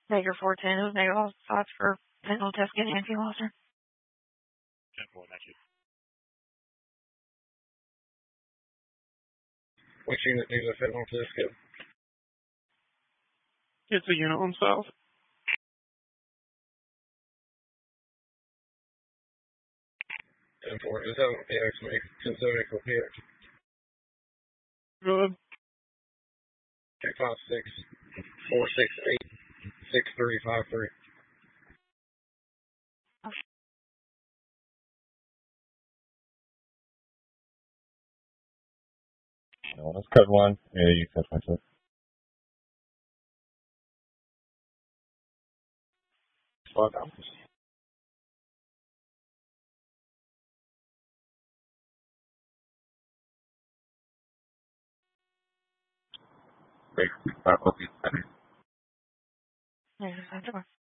Baker 410 with negative thoughts for dental test getting anti-loser. 10-4, thank you. Which unit needs a fit onto this kid? It's a unit on south. 10-4. Just have an AX make 10-7 equal PX. Go ahead. 256 468 6353. No, that's code 1. Yeah, you said myself. Spot on. Negative 5.